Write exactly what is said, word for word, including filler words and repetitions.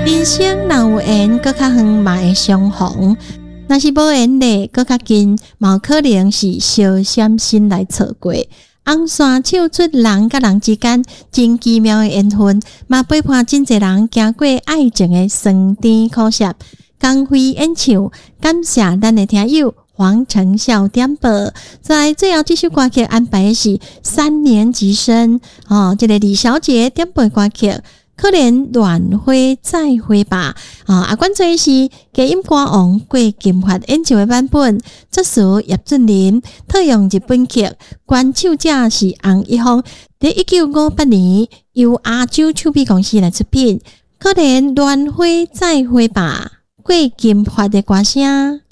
人生若有缘，搁较远嘛会相逢；若是无缘的，搁较近，嘛有可能是相闪身来错过。红线唱出人甲人之间真奇妙的缘分，嘛陪伴真侪人行过爱情的酸甜苦涩。光辉演唱，感谢咱的听友黄成孝点播。在最后这首歌曲安排的是三年级生哦，这个李小姐点播歌曲。可怜乱飞再飞吧啊！啊，关注的是歌音歌王郭金发演唱的版本，作词叶俊麟，套用日本剧，原唱者是洪一峰，在一九五八年由亚洲唱片公司来出品。可怜乱飞再飞吧，郭金发的歌声。